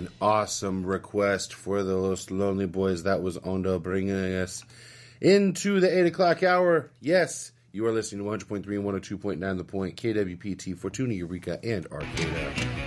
An awesome request for the Los Lonely Boys. That was Ondo bringing us into the 8 o'clock hour. Yes, you are listening to 100.3 and 102.9 The Point, KWPT, Fortuna, Eureka, and Arcata.